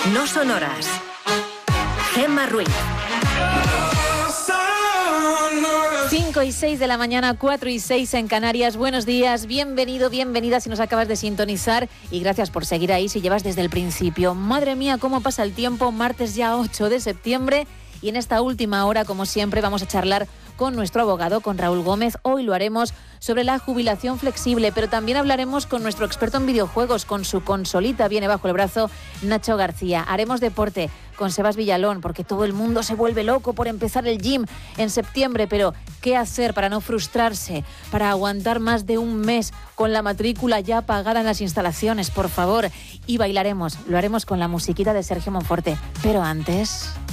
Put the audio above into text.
No son horas. Gemma Ruiz. 5 y 6 de la mañana, 4 y 6 en Canarias. Buenos días, bienvenido, bienvenida si nos acabas de sintonizar y gracias por seguir ahí si llevas desde el principio. Madre mía, cómo pasa el tiempo, martes ya 8 de septiembre y en esta última hora, como siempre, vamos a charlar con nuestro abogado, con Raúl Gómez. Hoy lo haremos sobre la jubilación flexible, pero también hablaremos con nuestro experto en videojuegos, con su consolita, viene bajo el brazo Nacho García. Haremos deporte con Sebas Villalón, porque todo el mundo se vuelve loco por empezar el gym en septiembre, pero ¿qué hacer para no frustrarse, para aguantar más de un mes con la matrícula ya pagada en las instalaciones, por favor? Y bailaremos, lo haremos con la musiquita de Sergio Monforte, pero antes...